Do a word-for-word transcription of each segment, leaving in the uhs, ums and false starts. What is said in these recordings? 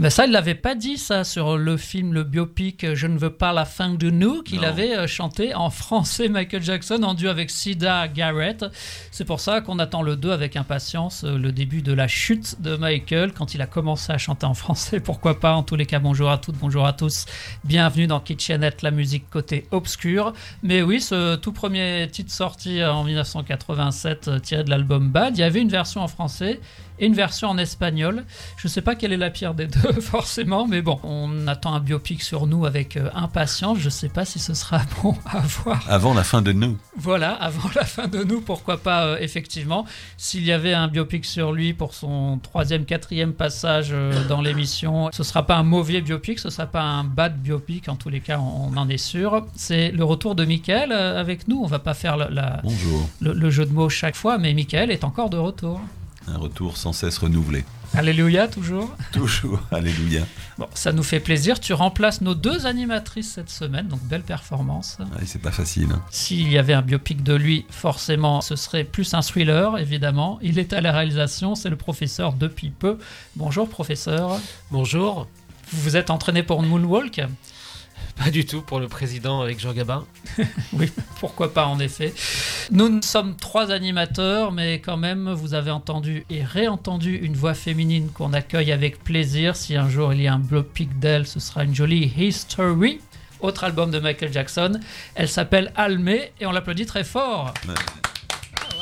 Mais ça, il l'avait pas dit ça sur le film, le biopic Je ne veux pas la fin de nous, qu'il non. avait chanté en français Michael Jackson en duo avec Sida Garrett. C'est pour ça qu'on attend le deux avec impatience, le début de la chute de Michael quand il a commencé à chanter en français. Pourquoi pas? En tous les cas, bonjour à toutes, bonjour à tous. Bienvenue dans Kitchenette, la musique côté obscur. Mais oui, ce tout premier titre sorti en dix-neuf cent quatre-vingt-sept tiré de l'album Bad, il y avait une version en français et une version en espagnol. Je ne sais pas quelle est la pire des deux forcément, mais bon, on attend un biopic sur nous avec euh, impatience. Je ne sais pas si ce sera bon à voir. Avant la fin de nous. Voilà, avant la fin de nous, pourquoi pas, euh, effectivement. S'il y avait un biopic sur lui pour son troisième, quatrième passage euh, dans l'émission, ce ne sera pas un mauvais biopic, ce ne sera pas un bad biopic, en tous les cas, on, on en est sûr. C'est le retour de Mickaël euh, avec nous. On ne va pas faire la, la, Bonjour. Le, le jeu de mots chaque fois, mais Mickaël est encore de retour. Un retour sans cesse renouvelé. Alléluia, toujours. Toujours, alléluia. Bon, ça nous fait plaisir. Tu remplaces nos deux animatrices cette semaine, donc belle performance. Ouais, c'est pas facile. Hein. S'il y avait un biopic de lui, forcément, ce serait plus un thriller, évidemment. Il est à la réalisation, c'est le professeur depuis peu. Bonjour, professeur. Bonjour. Vous vous êtes entraîné pour Moonwalk ? Pas du tout, pour le président avec Jean Gabin. Oui, pourquoi pas en effet. Nous ne sommes trois animateurs, mais quand même, vous avez entendu et réentendu une voix féminine qu'on accueille avec plaisir. Si un jour il y a un biopic d'elle, ce sera une jolie History, autre album de Michael Jackson. Elle s'appelle Almé et on l'applaudit très fort. Ouais. Oh,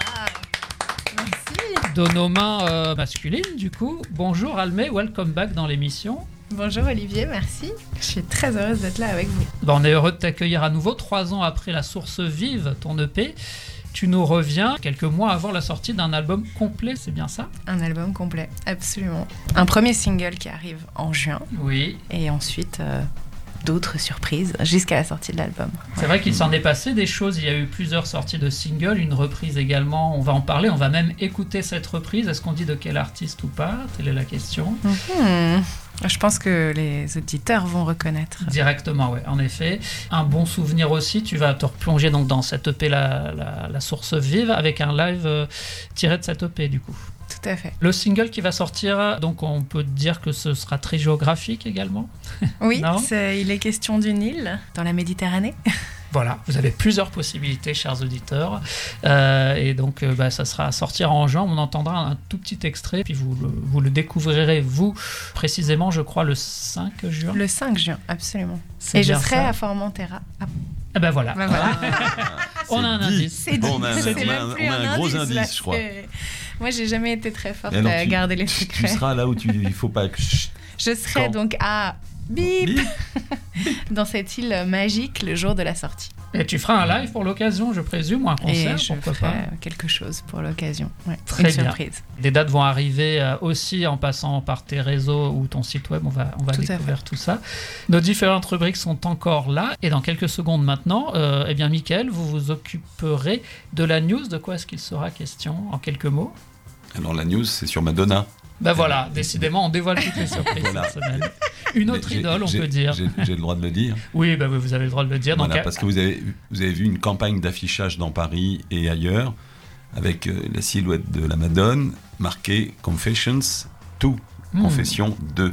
wow. Merci. De nos mains euh, masculines, du coup. Bonjour Almé, welcome back dans l'émission. Bonjour Olivier, merci. Je suis très heureuse d'être là avec vous. Bon, on est heureux de t'accueillir à nouveau. Trois ans après La Source Vive, ton E P, tu nous reviens quelques mois avant la sortie d'un album complet, c'est bien ça ? Un album complet, absolument. Un premier single qui arrive en juin. Oui. Et ensuite, euh, d'autres surprises jusqu'à la sortie de l'album. C'est vrai qu'il s'en est passé des choses. Il y a eu plusieurs sorties de singles, une reprise également. On va en parler, on va même écouter cette reprise. Est-ce qu'on dit de quel artiste ou pas ? Telle est la question. Mm-hmm. Je pense que les auditeurs vont reconnaître. Directement, oui, en effet. Un bon souvenir aussi, tu vas te replonger donc dans cette E P, la, la, la Source Vive, avec un live euh, tiré de cette E P, du coup. Tout à fait. Le single qui va sortir, donc on peut dire que ce sera très géographique également. Oui, c'est, il est question d'une île dans la Méditerranée. Voilà, vous avez plusieurs possibilités, chers auditeurs. Euh, et donc, euh, bah, ça sera à sortir en juin. On entendra un tout petit extrait, puis vous le, vous le découvrirez, vous, précisément, je crois, le cinq juin. Le cinq juin, absolument. C'est et je serai ça. à Formentera. Ah. Eh ben voilà. Ben voilà. Ah, on a un dit. indice. C'est dit. On a, c'est on a, on a, on a un, un gros indice, là, je crois. Moi, j'ai jamais été très forte alors, à tu, garder les secrets. Tu seras là où tu, il faut pas que... Je serai Quand donc à Bip, Bip. Dans cette île magique le jour de la sortie. Et tu feras un live pour l'occasion, je présume, ou un concert, et je pourquoi ferai pas. quelque chose pour l'occasion. Ouais, Très une bien. surprise. Des dates vont arriver euh, aussi en passant par tes réseaux ou ton site web. On va, on va tout découvrir tout ça. Nos différentes rubriques sont encore là. Et dans quelques secondes maintenant, euh, eh bien, Mickaël, vous vous occuperez de la news. De quoi est-ce qu'il sera question en quelques mots ? Alors la news, c'est sur Madonna. Ben voilà, décidément, on dévoile toutes les surprises voilà. cette semaine. Une autre j'ai, idole, on j'ai, peut dire. J'ai, j'ai le droit de le dire. Oui, ben oui, vous avez le droit de le dire. Voilà, donc, parce que vous avez, vous avez vu une campagne d'affichage dans Paris et ailleurs, avec euh, la silhouette de la Madone, marquée Confessions deux, mmh. Confession deux.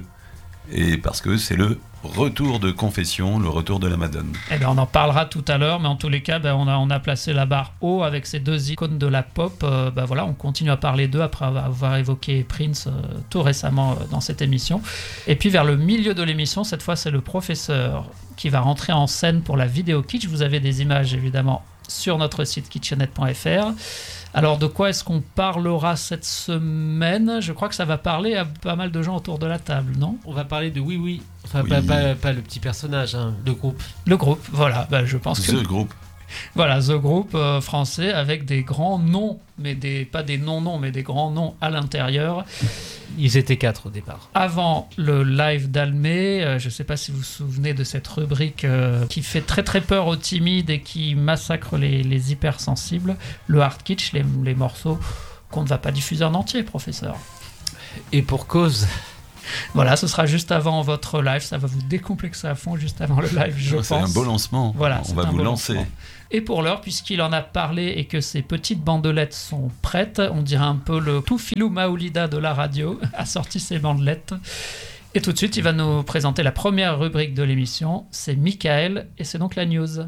Et parce que c'est le retour de Confession, le retour de la Madone. Eh ben, on en parlera tout à l'heure, mais en tous les cas, ben, on, a, on a placé la barre haut avec ces deux icônes de la pop. Euh, ben, voilà, on continue à parler d'eux après avoir évoqué Prince euh, tout récemment euh, dans cette émission. Et puis vers le milieu de l'émission, cette fois, c'est le professeur qui va rentrer en scène pour la vidéo Kitsch. Vous avez des images, évidemment, sur notre site kitchenette point f r. Alors, de quoi est-ce qu'on parlera cette semaine ? Je crois que ça va parler à pas mal de gens autour de la table, non ? On va parler de Oui Oui. Enfin, oui. Pas, pas, pas le petit personnage, hein, le groupe. Le groupe, voilà. Ben, je pense The que... Group. Voilà, The Group euh, français avec des grands noms, mais des, pas des non-noms, mais des grands noms à l'intérieur. Ils étaient quatre au départ. Avant le live d'Almé, euh, je ne sais pas si vous vous souvenez de cette rubrique euh, qui fait très très peur aux timides et qui massacre les, les hypersensibles, le hard kitsch, les, les morceaux qu'on ne va pas diffuser en entier, professeur. Et pour cause. Voilà, ce sera juste avant votre live, ça va vous décomplexer à fond juste avant le live, je c'est pense. C'est un beau lancement, voilà, on va vous lancer. Lancement. Et pour l'heure, puisqu'il en a parlé et que ces petites bandelettes sont prêtes, on dirait un peu le tout filou Maoulida de la radio a sorti ses bandelettes. Et tout de suite, il va nous présenter la première rubrique de l'émission. C'est Michael et c'est donc la news.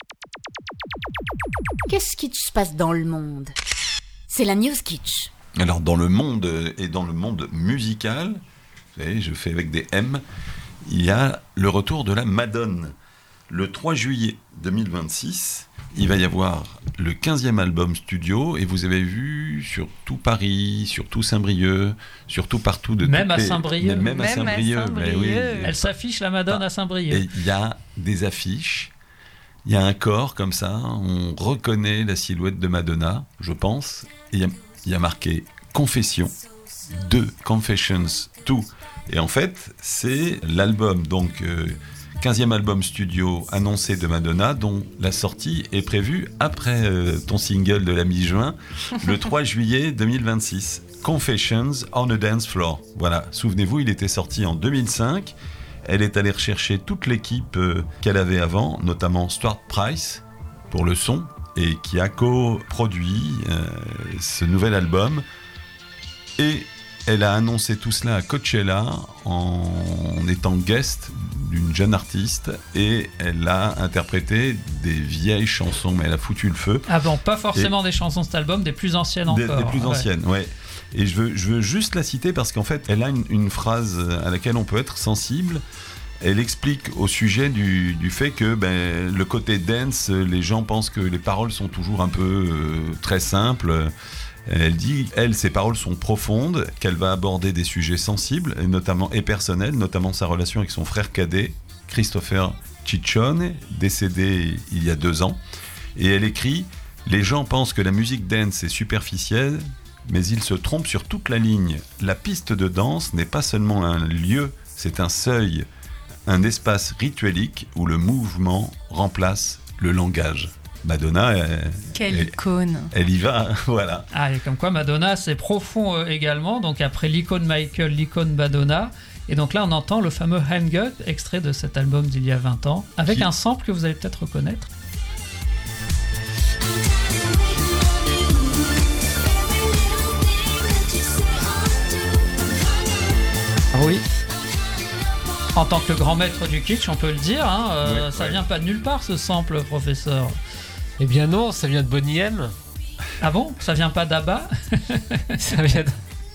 Qu'est-ce qui se passe dans le monde? C'est la News Kitsch. Alors, dans le monde et dans le monde musical, vous savez, je fais avec des M, il y a le retour de la Madone. Le trois juillet deux mille vingt-six, il va y avoir le quinzième album studio, et vous avez vu sur tout Paris, sur tout Saint-Brieuc, surtout partout de Même à les... Saint-Brieuc. Même, même à Même à Saint-Brieuc. Saint-Brieuc. Ben oui. Elle s'affiche, la Madone, à Saint-Brieuc. Et il y a des affiches, il y a un corps comme ça, on reconnaît la silhouette de Madonna, je pense, et il y a, il y a marqué Confession deux, Confessions deux. Et en fait, c'est l'album, donc euh, quinzième album studio annoncé de Madonna, dont la sortie est prévue après euh, ton single de la mi-juin, le trois juillet deux mille vingt-six. Confessions on a Dance Floor. Voilà, souvenez-vous, il était sorti en deux mille cinq. Elle est allée rechercher toute l'équipe euh, qu'elle avait avant, notamment Stuart Price pour le son, et qui a co-produit euh, ce nouvel album. Et elle a annoncé tout cela à Coachella en étant guest d'une jeune artiste, et elle a interprété des vieilles chansons, mais elle a foutu le feu. Ah bon, pas forcément et des chansons de cet album, des plus anciennes encore. Des, des plus ouais. anciennes, ouais. Et je veux, je veux juste la citer parce qu'en fait, elle a une, une phrase à laquelle on peut être sensible. Elle explique au sujet du, du fait que ben, le côté dance, les gens pensent que les paroles sont toujours un peu euh, très simples. Elle dit, elle, ses paroles sont profondes, qu'elle va aborder des sujets sensibles et, notamment, et personnels, notamment sa relation avec son frère cadet, Christopher Ciccione, décédé il y a deux ans. Et elle écrit « Les gens pensent que la musique dance est superficielle, mais ils se trompent sur toute la ligne. La piste de danse n'est pas seulement un lieu, c'est un seuil, un espace rituelique où le mouvement remplace le langage. » Madonna, elle, Quelle elle, icône. Elle y va, voilà. Ah, et comme quoi Madonna, c'est profond euh, également. Donc après l'icône Michael, l'icône Madonna. Et donc là, on entend le fameux Hang Up, extrait de cet album d'il y a vingt ans, avec Qui... un sample que vous allez peut-être reconnaître. Oui. En tant que grand maître du kitsch, on peut le dire, hein, euh, oui, ça oui. vient pas de nulle part ce sample, professeur. Eh bien non, ça vient de Boney M. Ah bon? Ça vient pas d'Abba? Ça vient de...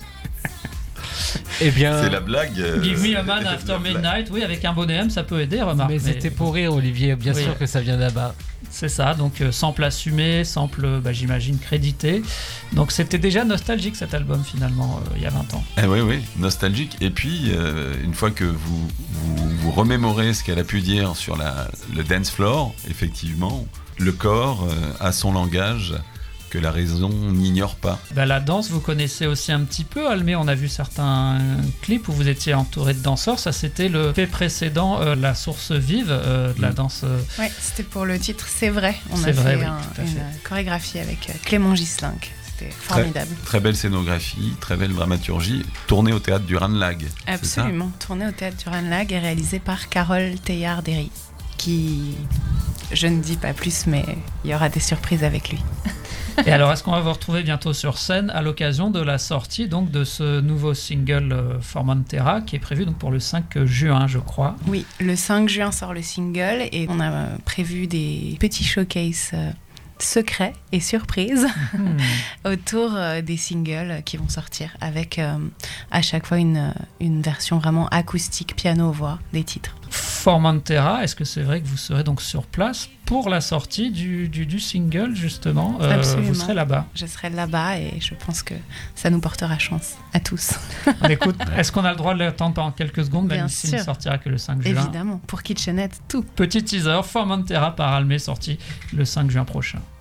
Eh bien... C'est la blague. Euh, Give me a man after midnight. Oui, avec un Boney M, ça peut aider, remarque. Mais, mais... c'était pour rire, Olivier, bien oui. sûr que ça vient d'Abba. C'est ça, donc euh, sample assumé, sample, bah, j'imagine, crédité. Donc c'était déjà nostalgique cet album finalement, euh, il y a vingt ans. Eh oui, oui, nostalgique. Et puis, euh, une fois que vous, vous, vous remémorez ce qu'elle a pu dire sur la, le dance floor, effectivement, le corps euh, a son langage que la raison n'ignore pas. Bah, la danse, vous connaissez aussi un petit peu, Almé. On a vu certains clips où vous étiez entouré de danseurs. Ça, c'était le fait précédent, euh, la source vive euh, de mmh. la danse. Euh... Oui, c'était pour le titre C'est vrai. On C'est a vrai, fait, oui, un, tout à fait. une chorégraphie avec Clément Ghislain. C'était formidable. Très, très belle scénographie, très belle dramaturgie, tournée au théâtre du Ranelagh. Absolument, tournée au théâtre du Ranelagh et réalisée par Carole Teilhard-Derry, qui, je ne dis pas plus, mais il y aura des surprises avec lui. Et alors, est-ce qu'on va vous retrouver bientôt sur scène à l'occasion de la sortie donc, de ce nouveau single euh, Formentera qui est prévu donc, pour le cinq juin, je crois? Oui, le cinq juin sort le single et on a euh, prévu des petits showcases euh, secrets et surprises mmh. autour euh, des singles qui vont sortir avec euh, à chaque fois une, une version vraiment acoustique, piano-voix des titres. Formentera, est-ce que c'est vrai que vous serez donc sur place pour la sortie du, du, du single justement euh, Absolument. Vous serez là-bas. Je serai là-bas et je pense que ça nous portera chance à tous. Écoute, est-ce qu'on a le droit de l'attendre pendant quelques secondes, même s'il ne sortira que le cinq juin? Évidemment, pour Kitchenette, tout. Petit teaser, Formentera par Almé, sorti le cinq juin prochain.